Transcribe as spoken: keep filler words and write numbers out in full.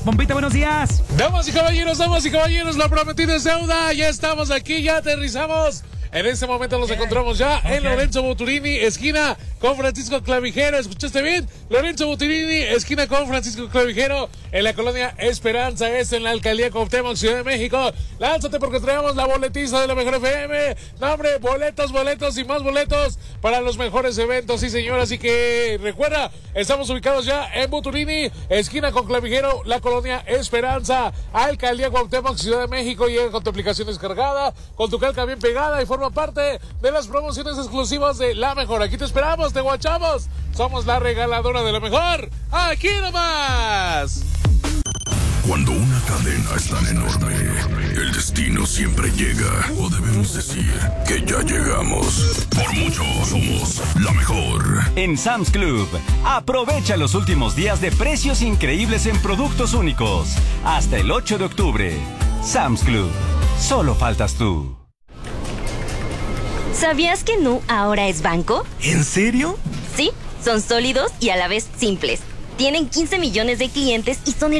Pompita, buenos días. Damas y caballeros, damas y caballeros, lo prometido es deuda. Ya estamos aquí, ya aterrizamos. En este momento nos encontramos ya okay. en Lorenzo Boturini, esquina con Francisco Clavijero. ¿Escuchaste bien? Lorenzo Boturini, esquina con Francisco Clavijero, en la colonia Esperanza, es en la alcaldía Cuauhtémoc, Ciudad de México. Lánzate porque traemos la boletiza de la mejor F M. No, hombre, boletos, boletos y más boletos para los mejores eventos, sí señor. Así que recuerda, estamos ubicados ya en Boturini, esquina con Clavijero, la colonia Esperanza, alcaldía Cuauhtémoc, Ciudad de México. Llega con tu aplicación descargada, con tu calca bien pegada y forma parte de las promociones exclusivas de La Mejor. Aquí te esperamos, te guachamos. Somos la regaladora de La Mejor. ¡Aquí nomás! Cuando una cadena es tan enorme, el destino siempre llega. O debemos decir que ya llegamos. Por mucho somos La Mejor. En Sam's Club, aprovecha los últimos días de precios increíbles en productos únicos. Hasta el ocho de octubre. Sam's Club. Solo faltas tú. ¿Sabías que Nu ahora es banco? ¿En serio? Sí, son sólidos y a la vez simples. Tienen quince millones de clientes y son el